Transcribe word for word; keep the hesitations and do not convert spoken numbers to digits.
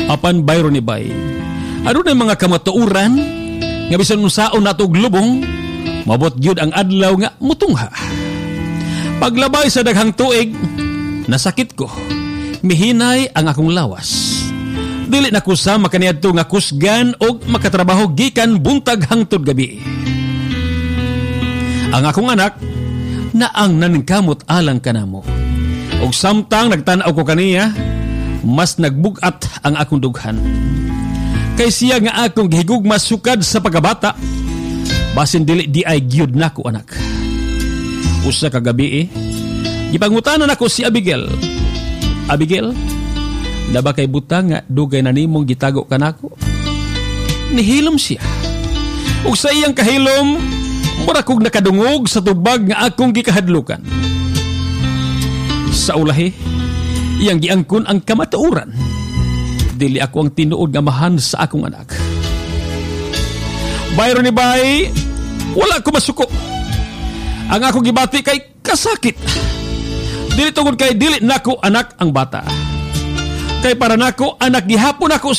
Apan bayro ni bay, ano na mga kamatuuran nga bisan unsaon nato og lubong, mabot gyud ang adlaw nga mutungha. Paglabay sa daghang tuig, nasakit ko. Mihinay ang akong lawas. Dili na ko sa makaniadto nga kusgan og makatrabaho gikan buntag hangtod gabi. Ang akong anak na ang naningkamot alang kanamo. Og samtang nagtan-aw ko kaniya, mas nagbugat ang akong dughan. Kay siya nga akong gihigugma sukad sa pagkabata, basin dili di ay gyud nako anak. Usa ka gabi eh, gipangutanan ako si Abigail. Abigail, na ba kay butang nga dugay na nimong gitago ka nako? Nihilom siya. Ug sa iyang kahilom, mura kog nakadungog sa tubag nga akong gikahadlukan. Sa ulahi, iyang giangkon ang kamatuoran. Dili ako ang tinuod nga mahan sa akong anak. Bayro ni bay, wala ko masuko. Ang akong gibati kay kasakit. Dili tungod kay dili nako anak ang bata. Kay para nako anak gihapon ako